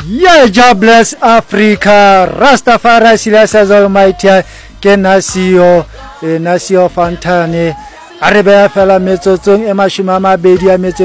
Yeah, God bless Africa. Rastafari Silas Almighty. Kenasio Nasio Fantane. Arebe fela metsotsong e mashima mabedi a